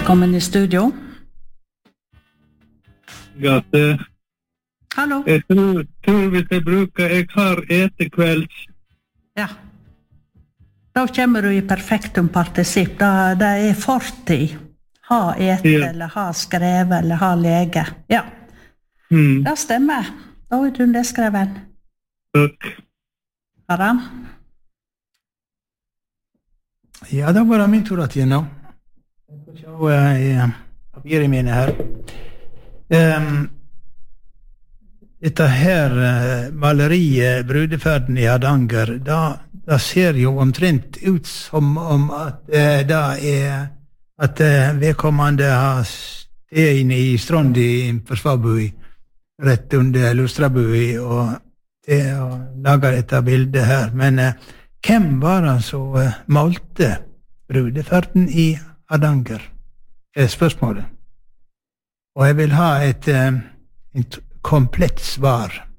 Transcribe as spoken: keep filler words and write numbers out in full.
Velkommen i studio. Gate. Hallo. Jeg tror, tror hvis jeg bruker, jeg har etekvelds. Ja. Da kommer du i perfektum partisipp. Da, det er fortid. Ha ete, Ja. eller ha skrevet, eller ha lege. Ja. Mm. Det stemmer. Da er du nedskreven. Takk. Harald? Ja, da var det min tur at gjennom. Jeg får se i papiret mine her. Um, dette her uh, maleriet, Brudeferden i Hardanger, da, da ser jo omtrent ut som om at uh, det er at uh, vedkommende har sted inne i Strondi på Svabui, rett under Lustrabui, og det å lage dette bildet her. Men uh, hvem var det som uh, malte Brudeferden i Hardanger? Er spørsmålet. Og jeg vil ha et, uh, et komplett svar.